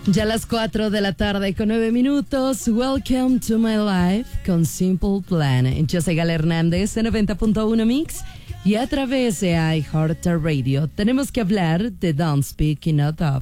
Ya a las 4 de la tarde con 9 minutos. Welcome to my life con Simple Plan. Yo soy Gala Hernández en 90.1 Mix y a través de iHeartRadio tenemos que hablar de Don't Speak Enough Of.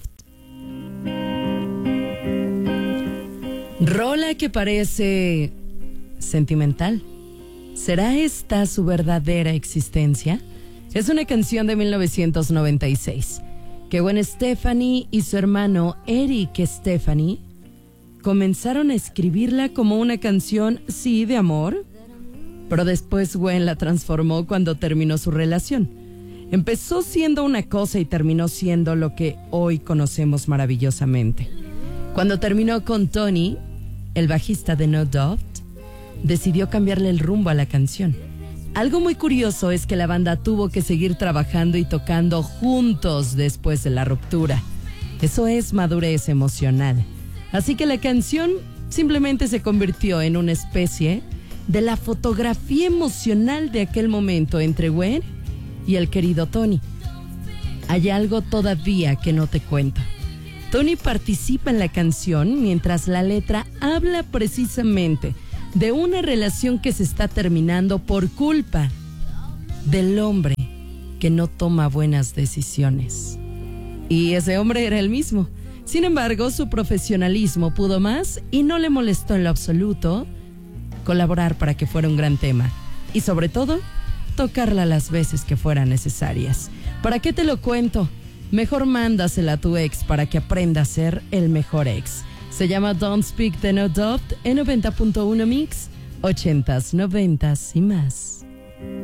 Rola que parece sentimental. ¿Será esta su verdadera existencia? Es una canción de 1996 que Gwen Stefani y su hermano Eric Stefani comenzaron a escribirla como una canción, sí, de amor, pero después Gwen la transformó cuando terminó su relación. Empezó siendo una cosa y terminó siendo lo que hoy conocemos maravillosamente. Cuando terminó con Tony, el bajista de No Doubt, decidió cambiarle el rumbo a la canción. Algo muy curioso es que la banda tuvo que seguir trabajando y tocando juntos después de la ruptura. Eso es madurez emocional. Así que la canción simplemente se convirtió en una especie de la fotografía emocional de aquel momento entre Gwen y el querido Tony. Hay algo todavía que no te cuento. Tony participa en la canción mientras la letra habla precisamente de una relación que se está terminando por culpa del hombre que no toma buenas decisiones. Y ese hombre era el mismo. Sin embargo, su profesionalismo pudo más y no le molestó en lo absoluto colaborar para que fuera un gran tema. Y sobre todo, tocarla las veces que fueran necesarias. ¿Para qué te lo cuento? Mejor mándasela a tu ex para que aprenda a ser el mejor ex. Se llama Don't Speak de No Doubt en 90.1 Mix, 80s, 90s y más.